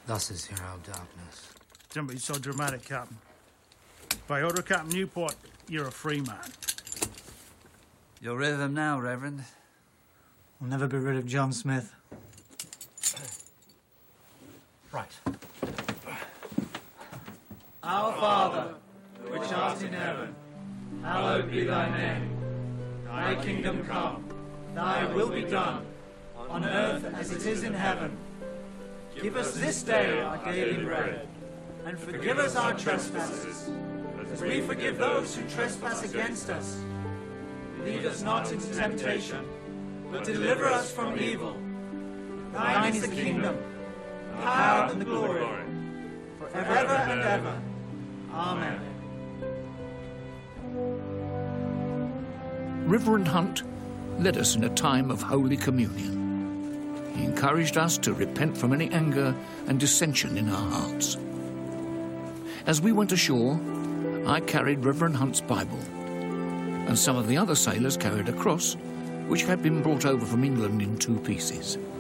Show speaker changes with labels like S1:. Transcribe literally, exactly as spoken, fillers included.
S1: Thus is here our darkness.
S2: Don't be so dramatic, Captain. By order of Captain Newport, you're a free man.
S3: You're rid of him now, Reverend.
S4: We'll never be rid of John Smith.
S5: Right.
S4: Our Father, which art in heaven, hallowed be thy name. Thy kingdom come, thy will be done, on earth as it is in heaven. Give us this day our daily bread, and forgive us our trespasses, as we forgive those who trespass against us. Lead us not into temptation, but deliver us from evil. Thine is the kingdom, the power and the glory, forever and ever. Amen.
S6: Reverend Hunt led us in a time of Holy Communion. He encouraged us to repent from any anger and dissension in our hearts. As we went ashore, I carried Reverend Hunt's Bible, and some of the other sailors carried a cross, which had been brought over from England in two pieces.